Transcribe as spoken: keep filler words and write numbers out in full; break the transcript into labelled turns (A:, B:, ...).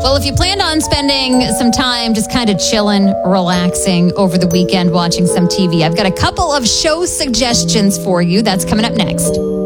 A: Well, if you planned on spending some time just kind of chilling, relaxing over the weekend, watching some T V, I've got a couple of show suggestions for you. That's coming up next.